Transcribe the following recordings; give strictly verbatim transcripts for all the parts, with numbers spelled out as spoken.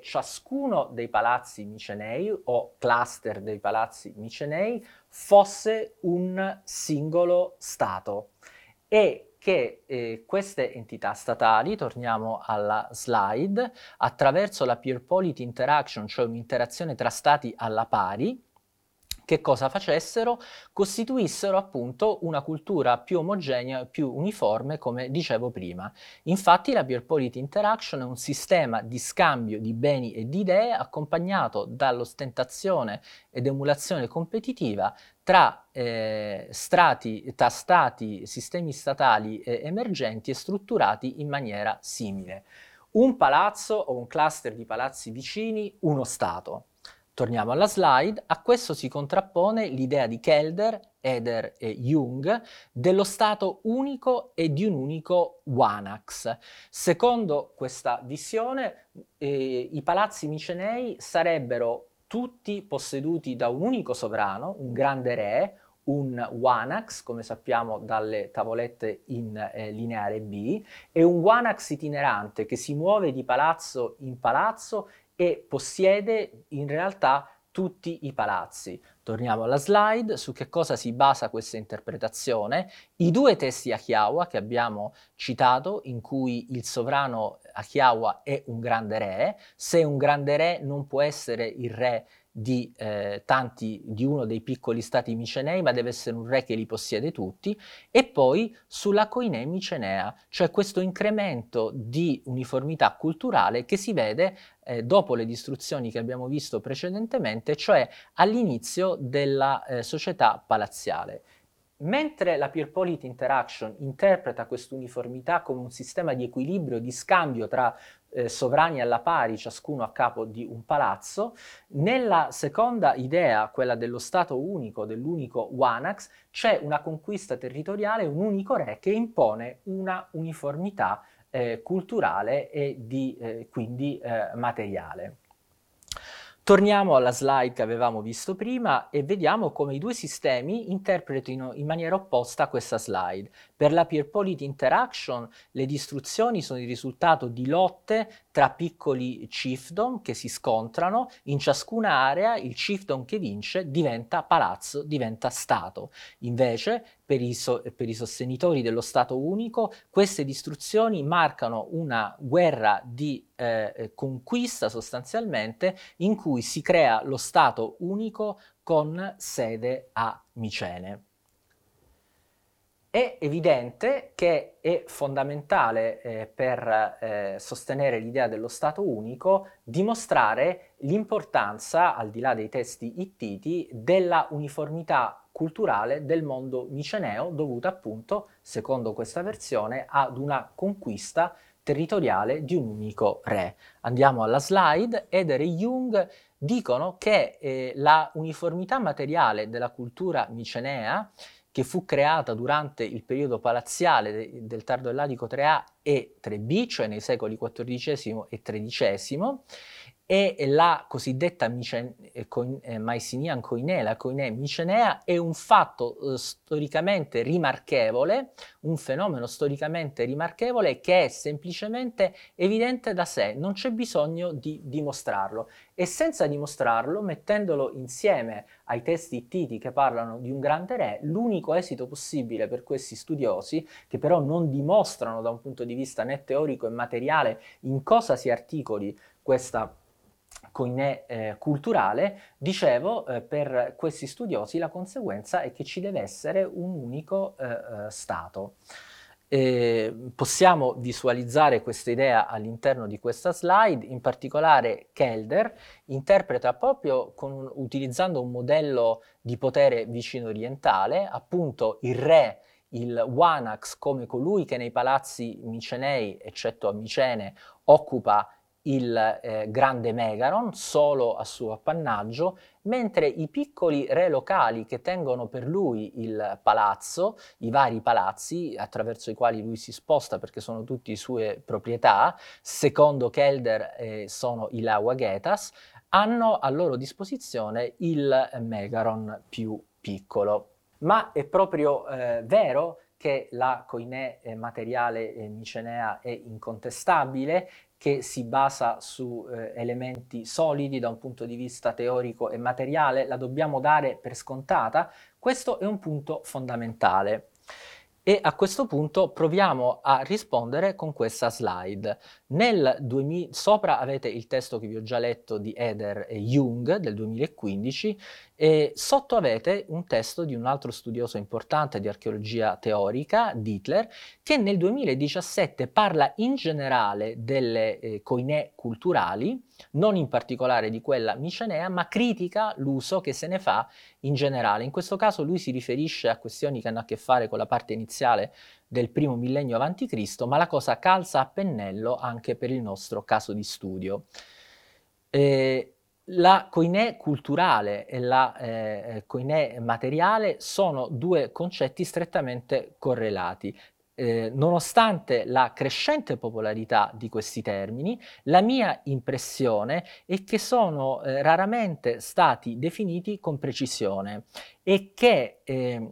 ciascuno dei palazzi micenei o cluster dei palazzi micenei fosse un singolo stato e che eh, queste entità statali, torniamo alla slide, attraverso la peer polity interaction, cioè un'interazione tra stati alla pari, che cosa facessero? Costituissero appunto una cultura più omogenea, più uniforme, come dicevo prima. Infatti la peer polity interaction è un sistema di scambio di beni e di idee accompagnato dall'ostentazione ed emulazione competitiva tra eh, strati, tra stati, sistemi statali eh, emergenti e strutturati in maniera simile. Un palazzo o un cluster di palazzi vicini, uno stato. Torniamo alla slide, a questo si contrappone l'idea di Kelder, Eder e Jung dello stato unico e di un unico Wanax. Secondo questa visione, eh, i palazzi micenei sarebbero tutti posseduti da un unico sovrano, un grande re, un Wanax, come sappiamo dalle tavolette in eh, lineare B, e un Wanax itinerante che si muove di palazzo in palazzo e possiede in realtà tutti i palazzi. Torniamo alla slide, su che cosa si basa questa interpretazione. I due testi Akihawa che abbiamo citato, in cui il sovrano Akihawa è un grande re, se un grande re non può essere il re di eh, tanti, di uno dei piccoli stati micenei, ma deve essere un re che li possiede tutti, e poi sulla koiné micenea, cioè questo incremento di uniformità culturale che si vede eh, dopo le distruzioni che abbiamo visto precedentemente, cioè all'inizio della eh, società palaziale. Mentre la peer polity interaction interpreta questa uniformità come un sistema di equilibrio, di scambio tra eh, sovrani alla pari, ciascuno a capo di un palazzo, nella seconda idea, quella dello Stato unico, dell'unico Wanax, c'è una conquista territoriale, un unico re che impone una uniformità eh, culturale e di, eh, quindi eh, materiale. Torniamo alla slide che avevamo visto prima e vediamo come i due sistemi interpretino in maniera opposta questa slide. Per la peer polity interaction le distruzioni sono il risultato di lotte tra piccoli chiefdom che si scontrano, in ciascuna area il chiefdom che vince diventa palazzo, diventa stato. Invece per i, so- per i sostenitori dello Stato unico queste distruzioni marcano una guerra di eh, conquista sostanzialmente, in cui si crea lo Stato unico con sede a Micene. È evidente che è fondamentale eh, per eh, sostenere l'idea dello Stato unico dimostrare l'importanza, al di là dei testi ittiti, della uniformità culturale del mondo miceneo, dovuta appunto, secondo questa versione, ad una conquista territoriale di un unico re. Andiamo alla slide. Eder e Jung dicono che eh, la uniformità materiale della cultura micenea, che fu creata durante il periodo palaziale de- del tardo elladico tre A e tre B, cioè nei secoli quattordicesimo e tredicesimo, e la cosiddetta Micen- eh, coin- eh, Mycenaean Koiné, la Koiné micenea, è un fatto eh, storicamente rimarchevole, un fenomeno storicamente rimarchevole che è semplicemente evidente da sé, non c'è bisogno di dimostrarlo. E senza dimostrarlo, mettendolo insieme ai testi ittiti che parlano di un grande re, l'unico esito possibile per questi studiosi, che però non dimostrano da un punto di vista né teorico e materiale in cosa si articoli questa koiné eh, culturale, dicevo, eh, per questi studiosi la conseguenza è che ci deve essere un unico eh, eh, Stato. Eh, possiamo visualizzare questa idea all'interno di questa slide, in particolare Kelder interpreta proprio con, utilizzando un modello di potere vicino orientale, appunto il re, il Wanax, come colui che nei palazzi micenei, eccetto a Micene, occupa il eh, grande Megaron, solo a suo appannaggio, mentre i piccoli re locali che tengono per lui il palazzo, i vari palazzi attraverso i quali lui si sposta perché sono tutti sue proprietà, secondo Kelder eh, sono i Lawagetas, hanno a loro disposizione il Megaron più piccolo. Ma è proprio eh, vero che la koiné eh, materiale eh, micenea è incontestabile, che si basa su eh, elementi solidi da un punto di vista teorico e materiale, la dobbiamo dare per scontata? Questo è un punto fondamentale. E a questo punto proviamo a rispondere con questa slide. Nel duemila, sopra avete il testo che vi ho già letto di Eder e Jung del duemilaquindici, e sotto avete un testo di un altro studioso importante di archeologia teorica, Dittler, che nel duemiladiciassette parla in generale delle eh, coinè culturali, non in particolare di quella micenea, ma critica l'uso che se ne fa in generale. In questo caso lui si riferisce a questioni che hanno a che fare con la parte iniziale del primo millennio avanti Cristo, ma la cosa calza a pennello anche per il nostro caso di studio. Eh, la coinè culturale e la eh, coinè materiale sono due concetti strettamente correlati. Eh, nonostante la crescente popolarità di questi termini, la mia impressione è che sono eh, raramente stati definiti con precisione e che eh,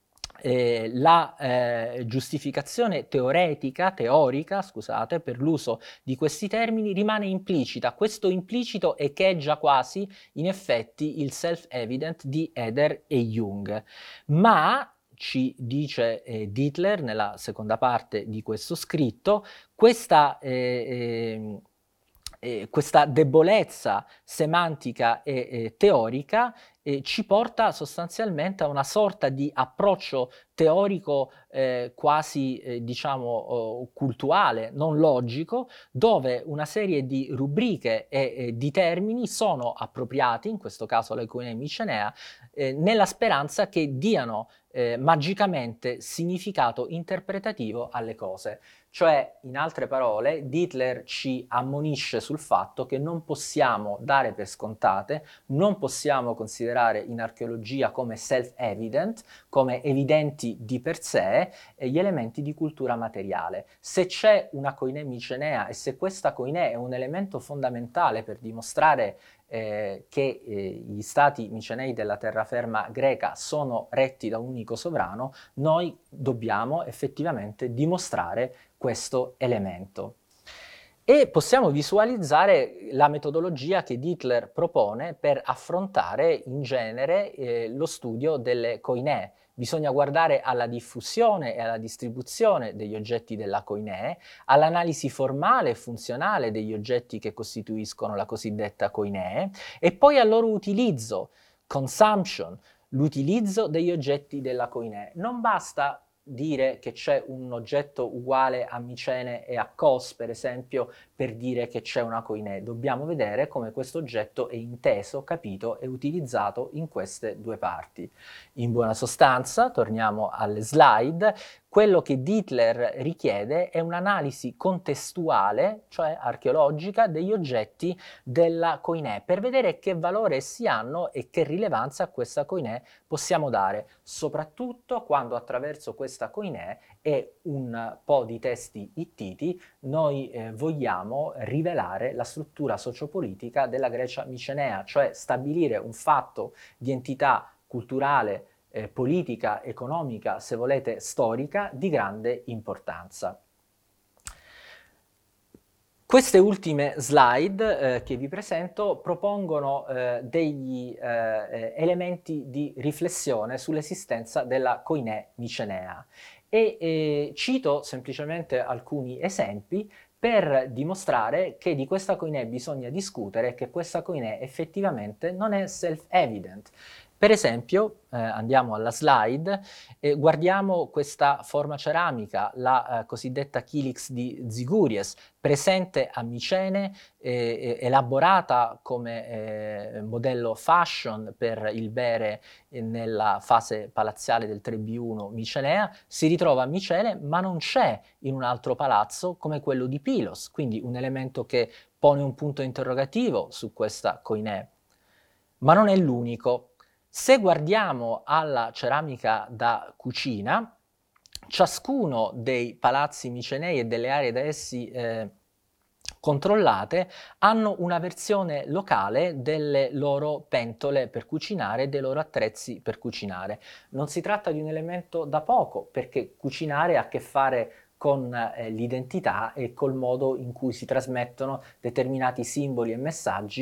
eh, la eh, giustificazione teoretica, teorica, scusate, per l'uso di questi termini rimane implicita. Questo implicito echeggia quasi, in effetti, il self-evident di Eder e Jung. Ma ci dice eh, Dittler nella seconda parte di questo scritto, questa, eh, eh, questa debolezza semantica e eh, teorica eh, ci porta sostanzialmente a una sorta di approccio teorico eh, quasi eh, diciamo oh, cultuale, non logico, dove una serie di rubriche e eh, di termini sono appropriati, in questo caso l'economia micenea, eh, nella speranza che diano eh, magicamente significato interpretativo alle cose. Cioè, in altre parole, Dittler ci ammonisce sul fatto che non possiamo dare per scontate, non possiamo considerare in archeologia come self-evident, come evidenti di per sé, eh, gli elementi di cultura materiale. Se c'è una coinè micenea e se questa coinè è un elemento fondamentale per dimostrare eh, che eh, gli stati micenei della terraferma greca sono retti da un unico sovrano, noi dobbiamo effettivamente dimostrare questo elemento. E possiamo visualizzare la metodologia che Dittler propone per affrontare in genere eh, lo studio delle coinè. Bisogna guardare alla diffusione e alla distribuzione degli oggetti della coinè, all'analisi formale e funzionale degli oggetti che costituiscono la cosiddetta coinè e poi al loro utilizzo, consumption, l'utilizzo degli oggetti della coinè. Non basta dire che c'è un oggetto uguale a Micene e a Kos, per esempio, per dire che c'è una coinè. Dobbiamo vedere come questo oggetto è inteso, capito e utilizzato in queste due parti. In buona sostanza, torniamo alle slide, quello che Dittler richiede è un'analisi contestuale, cioè archeologica, degli oggetti della coinè, per vedere che valore essi hanno e che rilevanza a questa coinè possiamo dare, soprattutto quando attraverso questa coinè e un po' di testi ittiti noi eh, vogliamo rivelare la struttura sociopolitica della Grecia micenea, cioè stabilire un fatto di entità culturale, eh, politica, economica, se volete storica, di grande importanza. Queste ultime slide eh, che vi presento propongono eh, degli eh, elementi di riflessione sull'esistenza della coinè micenea e eh, cito semplicemente alcuni esempi per dimostrare che di questa coinè bisogna discutere e che questa coinè effettivamente non è self-evident. Per esempio, eh, andiamo alla slide, eh, guardiamo questa forma ceramica, la eh, cosiddetta Chilix di Ziguries, presente a Micene, eh, elaborata come eh, modello fashion per il bere eh, nella fase palaziale del tre B uno micenea, si ritrova a Micene ma non c'è in un altro palazzo come quello di Pylos, quindi un elemento che pone un punto interrogativo su questa coinè. Ma non è l'unico. Se guardiamo alla ceramica da cucina, ciascuno dei palazzi micenei e delle aree da essi eh, controllate hanno una versione locale delle loro pentole per cucinare e dei loro attrezzi per cucinare. Non si tratta di un elemento da poco, perché cucinare ha a che fare con eh, l'identità e col modo in cui si trasmettono determinati simboli e messaggi